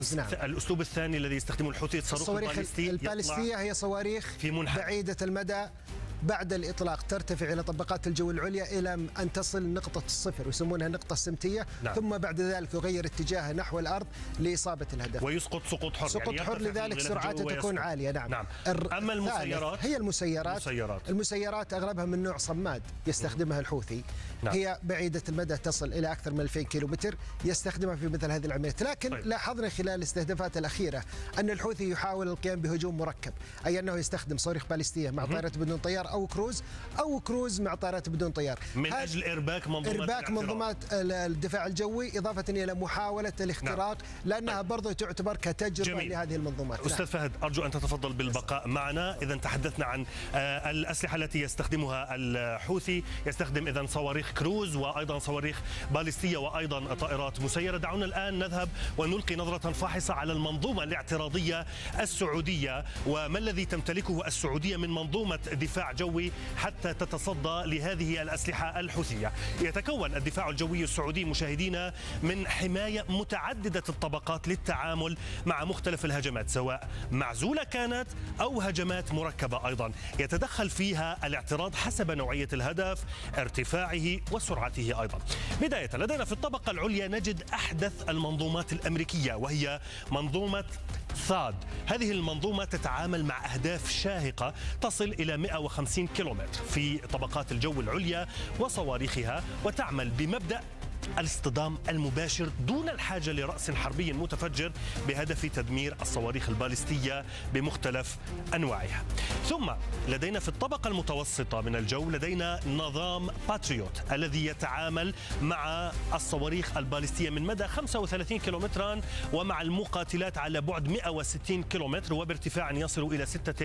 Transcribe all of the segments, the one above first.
نعم. الأسلوب الثاني الذي يستخدمه الحوثي الصواريخ البالستية هي صواريخ في بعيدة المدى بعد الإطلاق ترتفع إلى طبقات الجو العليا إلى أن تصل نقطة الصفر ويسمونها النقطة السمتية. نعم. ثم بعد ذلك يغير اتجاهه نحو الأرض لإصابة الهدف ويسقط سقوط حر، سقوط حر لذلك سرعاته تكون عالية. نعم. أما المسيرات هي المسيرات أغلبها من نوع صماد يستخدمها الحوثي. نعم. هي بعيدة المدى تصل إلى أكثر من 2000 كيلومتر يستخدمها في مثل هذه العمليات. لكن طيب. لاحظنا خلال الاستهدافات الأخيرة أن الحوثي يحاول القيام بهجوم مركب، أي أنه يستخدم صواريخ باليستية مع طائرات بدون طيار أو كروز مع طائرات بدون طيار من أجل إرباك منظومات الدفاع الجوي، إضافة إلى محاولة الاختراق. نعم. لأنها طيب. برضو تعتبر كتجربة جميل. لهذه المنظومات. أستاذ نعم. فهد، أرجو أن تتفضل بالبقاء معنا. إذا تحدثنا عن الأسلحة التي يستخدمها الحوثي، يستخدم إذن صواريخ كروز وأيضا صواريخ باليستية وأيضا طائرات مسيرة. دعونا الآن نذهب ونلقي نظرة فاحصة على المنظومة الاعتراضية السعودية وما الذي تمتلكه السعودية من منظومة دفاع جوي حتى تتصدى لهذه الأسلحة الحوثية. يتكون الدفاع الجوي السعودي مشاهدينا من حماية متعددة الطبقات للتعامل مع مختلف الهجمات، سواء معزولة كانت أو هجمات مركبة أيضا يتدخل فيها الاعتراض حسب نوعية الهدف، ارتفاعه وسرعته أيضا. بداية لدينا في الطبقة العليا نجد أحدث المنظومات الأمريكية وهي منظومة ثاد. هذه المنظومة تتعامل مع أهداف شاهقة تصل إلى 150 كيلومتر في طبقات الجو العليا وصواريخها، وتعمل بمبدأ الاصطدام المباشر دون الحاجة لرأس حربي متفجر بهدف تدمير الصواريخ الباليستية بمختلف أنواعها. ثم لدينا في الطبقة المتوسطة من الجو لدينا نظام باتريوت الذي يتعامل مع الصواريخ الباليستية من مدى 35 كيلومترا ومع المقاتلات على بعد 160 كيلومتر وبارتفاع يصل إلى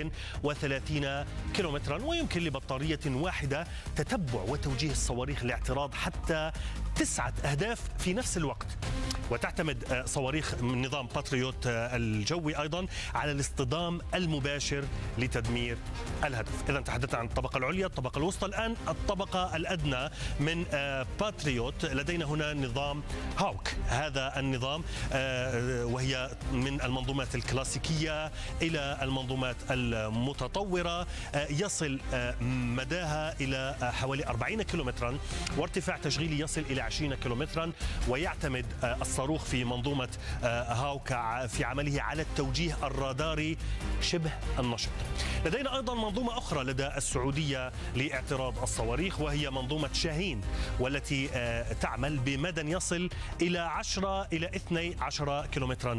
36 كيلومترا، ويمكن لبطارية واحدة تتبع وتوجيه الصواريخ لاعتراض حتى 9 أهداف في نفس الوقت. وتعتمد صواريخ من نظام باتريوت الجوي أيضا على الاصطدام المباشر لتدمير الهدف. إذا تحدثنا عن الطبقة العليا، الطبقة الوسطى. الآن الطبقة الأدنى من باتريوت لدينا هنا نظام هاوك. هذا النظام وهي من المنظومات الكلاسيكية إلى المنظومات المتطورة، يصل مداها إلى حوالي 40 كيلومترا وارتفاع تشغيلي يصل إلى 20 كيلومترا، ويعتمد الصاروخ في منظومة هاوك في عمله على التوجيه الراداري شبه النشط. لدينا أيضا منظومة أخرى لدى السعودية لاعتراض الصواريخ وهي منظومة شاهين، والتي تعمل بمدى يصل إلى 10 إلى 12 كيلومترا،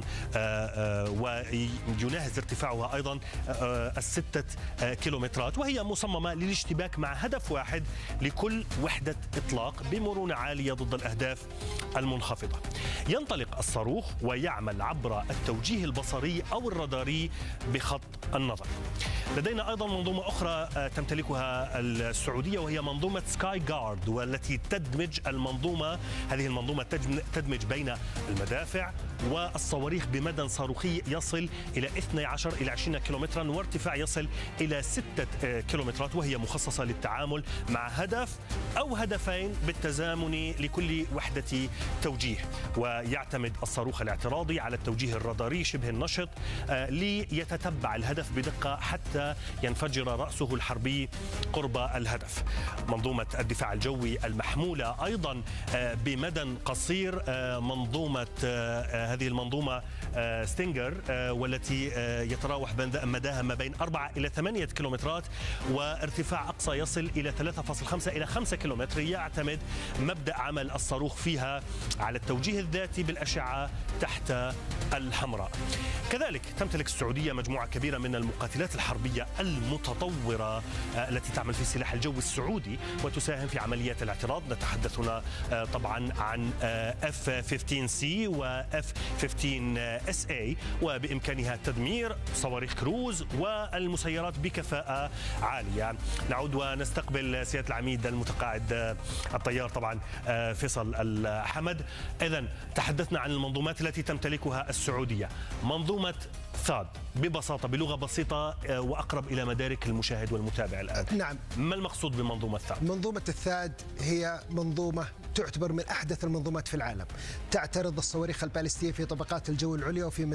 ويناهز ارتفاعها أيضا 6 كيلومترات، وهي مصممة للاشتباك مع هدف واحد لكل وحدة إطلاق بمرونة عالية ضد الأهداف المنخفضة. ينطلق الصاروخ ويعمل عبر التوجيه البصري أو الراداري بخط النظر. لدينا أيضا منظومة أخرى تمتلكها السعودية وهي منظومة سكاي جارد، والتي تدمج هذه المنظومة تدمج بين المدافع والصواريخ بمدى صاروخي يصل إلى 12 إلى 20 كيلومترا وارتفاع يصل إلى 6 كيلومترات، وهي مخصصة للتعامل مع هدف أو هدفين بالتزامن لكل وحدة توجيه. ويعتمد الصاروخ الاعتراضي على التوجيه الراداري شبه النشط ليتتبع الهدف بدقة حتى ينفجر رأسه الحربي قرب الهدف. منظومة الدفاع الجوي المحمولة أيضا بمدى قصير منظومة هذه المنظومة ستينجر، والتي يتراوح مداها ما بين 4 إلى 8 كيلومترات وارتفاع أقصى يصل إلى 3.5 إلى 5 كيلومتر. يعتمد مبدأ عمل الصاروخ فيها على التوجيه الذاتي بالأشعة تحت الحمراء. كذلك تمتلك السعودية مجموعة كبيرة من المقاتلات الحربية المتطورة التي تعمل في السلاح الجوي السعودي وتساهم في عمليات الاعتراض. نتحدث هنا طبعا عن F-15C و F-15SA، وبإمكانها تدمير صواريخ كروز والمسيرات بكفاءة عالية. نعود ونستقبل سيادة العميد المتقاعد الطيار طبعا فيصل الحمد. إذن تحدثنا عن المنظومات التي تمتلكها السعودية. منظومة ثاد ببساطة بلغة بسيطة وأقرب إلى مدارك المشاهد والمتابع الآن. نعم. ما المقصود بمنظومة ثاد؟ منظومة الثاد هي منظومة تعتبر من أحدث المنظومات في العالم، تعترض الصواريخ الباليستية في طبقات الجو العليا وفي